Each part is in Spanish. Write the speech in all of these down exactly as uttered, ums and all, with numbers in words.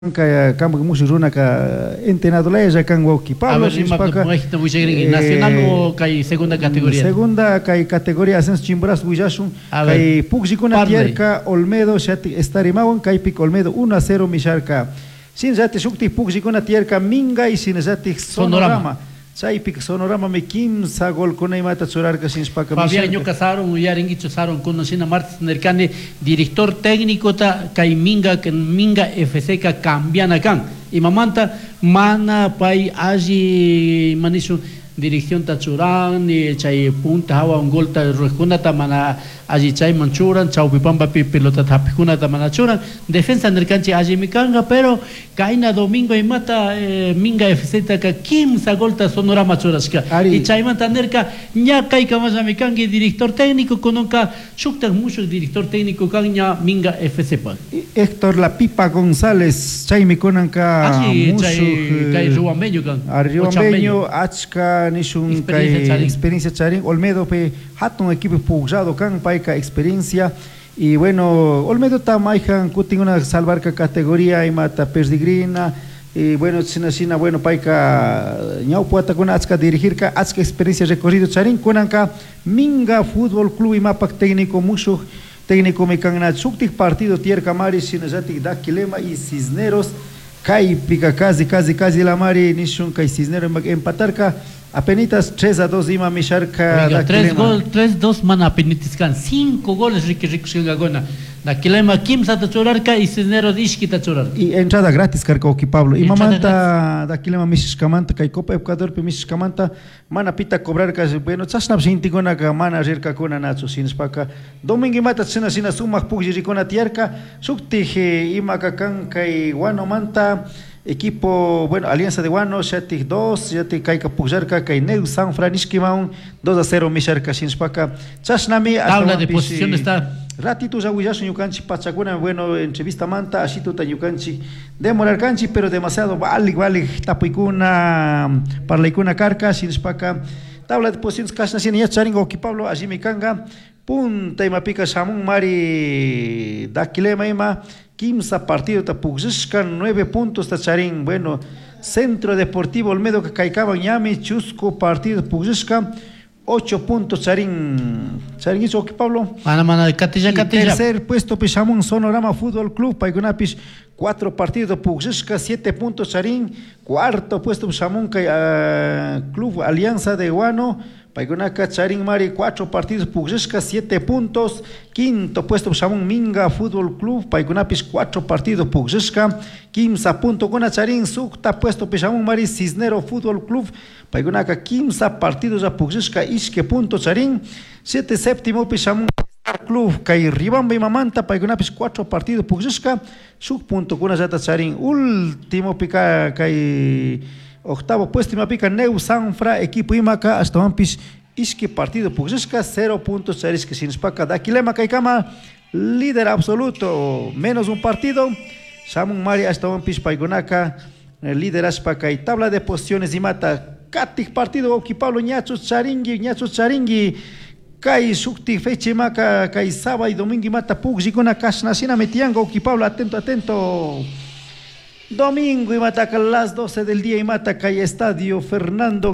Ka kama musu runa ka entrenador ya kan wauki Pablo Sispaka nacional o kai segunda categoría segunda kai categoría ascenso Chimborazo Guillashun kai Puxicuna Tierca Olmedo shati estarimawon kai Pic Olmedo uno a cero misharka sin jati shukti Puxicuna Tierca minga y sin jati Sonorama Sai Pic Sonorama me quince gol con ay mata churarka sin spaka Fabián yo casaron yaringicho saron con Sina Martins Nercane director técnico ta kai minga que minga F C ka cambiana kan y mamanta mana pai aji manisu dirección ta churan ni chai punta hawa un gol ta rejuna ta mana aji chai manchuran chau pipamba pi pelota ta picuna ta mana churan defensa nercanchi aji mikanga pero kaina domingo y mata eh, minga F C ta ka quince gol ta Sonorama churaska y chai manta nerca nya kai kamasa mikangi director técnico kononka shukta mucho director técnico kanya minga F C pa Héctor La Pipa González chai mikonanka mucho kai ruameño kan ruameño achka nishun kai experiencia charing Olmedo pe hatun equipo pujado kan paika experiencia y bueno Olmedo ta maihan kutin una salvarka categoría y mata perdigrina y bueno sina sina bueno paika ñau puata con achka dirigir ka achka experiencia recorrido charing kunanka minga fútbol club y mapak técnico mucho técnico mekanna suktik partido tierka mari sinajatik dakilema y Cisneros kai pica casi casi casi la mari nishun kai Cisneros empatar ka apenitas tres a dos ima misharka tres gol tres dos mana apenitas kan cinco goles rique rico gagona da kilema kim sa tachorarka y Cisneros dishki tachorar y entrada gratis karka oki Pablo y mamanta da kilema mishkamanta kai Copa Ecuador pe mishkamanta mana pita cobrar ka bueno chasna sintigona ka mana jerka kona nacho sinspaka domingo mata sina sina sumak pugji kona tierka sukti ima ka kan kai wano manta equipo, bueno, Alianza de Guano, Shatik dos, Shatik Kaika Pujarka, Kaineu, San Franishkimaun, dos a cero, Misharka, Sinspaka, Chasnami, tabla de posición está. Ratito Zaguyasun Yukanchi, Pachacuna, bueno, entrevista manta, Ashituta Yukanchi, demorar canchi, pero demasiado, vale, vale, Tapuicuna, Parlaicuna Carca, Sinspaka, tabla de posiciones, Kasnasin, Yacharingo, Pablo, Ajimikanga, Punta y Mapica Shamun, Mari, Dakilema, Ima, quince partidos tapugziscan nueve puntos tacharín bueno Centro Deportivo Olmedo que caicaba ñami chusco partidos pugziscan ocho puntos charín charín hizo que Pablo mana mana de Catilla Catilla tercer puesto Pishamón Sonorama Fútbol Club Paigunapis cuatro partidos pugzisca siete puntos charín cuarto puesto Pishamón uh, Club Alianza de Guano Paigunaka Charing Mari, cuatro partidos Pugzisca, siete puntos. Quinto puesto Pishamón Minga Fútbol Club, Paigunapis, cuatro partidos Pugzisca, quince puntos. Gona Charing, sukta puesto Pishamón Mari, Cisnero Fútbol Club, Paigunaka, quince partidos a Pugzisca, isque puntos Charing. Siete séptimo Pishamón Club, Kai Ribamba y Mamanta, Paigunapis, cuatro partidos Pugzisca, suk punto Gona Jata Charing. Último pica Kai. Octavo puesto y pica Neu Sanfra, equipo Imaka, hasta Wampis, Iski partido Pugzisca, cero puntos, Charisque Sinspaka, Dakilema Kaikama, líder absoluto, menos un partido, Samun Mari, hasta Wampis, Paigunaka, líder Aspaka y tabla de posiciones y mata, Katik partido, Oki Pablo, Ñachus Charingui, Ñachus Charingui, Kai Sukti, Fechimaka, Kai Saba y Domingo y mata Pugzicuna, Kasnasina Metianga, Oki Pablo, atento, atento. Domingo y mataca a las doce del día y mataca y Estadio Fernando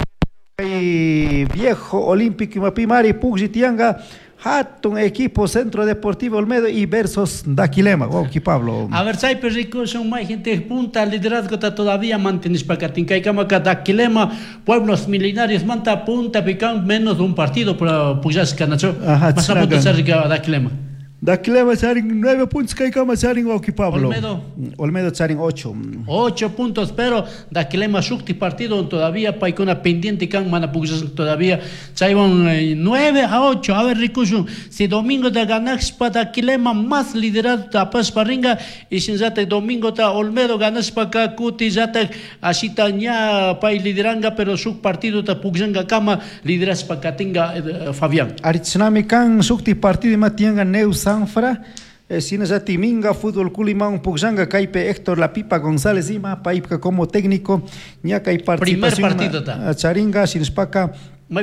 y Viejo Olímpico y Mapimari Pugzitianga Hatun equipo Centro Deportivo Olmedo y versus Dakilema. Oki Pablo. A ver, sai perrico son más gente punta liderazgo está todavía mantienes para Catinca Camaca Dakilema Pueblos Milenarios manta punta pican menos de un partido para Pujasca Nacho. Ajá, más a punto se Dakilema. Dakilema Charing nueve puntos, Kaikama Charing Oki Pablo. Olmedo. Olmedo Charing ocho. ocho puntos, pero Dakilema Shukti partido todavía Paikona pendiente can Manapujas todavía. Chaibon nueve a ocho. A ver, Ricushun, si domingo de ganas para Dakilema más liderado tapas paringa y sin zate domingo ta Olmedo ganas para Cuti zate asita ña pai lideranga, pero su partido ta Pugzanga Kama lideras para Katinga Fabián. Aritsunami can Shukti partido y matianga Neus Sanfra, eh, Sinazati Minga, Fútbol Culimán, Pugzanga, Caipe, Héctor La Pipa González, Ima, Paipa como técnico, Ñaca y participación. Primer partido ta. Charinga, Sinspaka,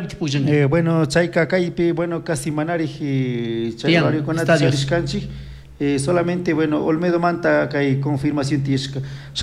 eh, bueno, Chaika, Caipe, bueno, casi Manari, Chaivari con Chariscanchi, eh, solamente bueno Olmedo Manta que hay confirmación tishka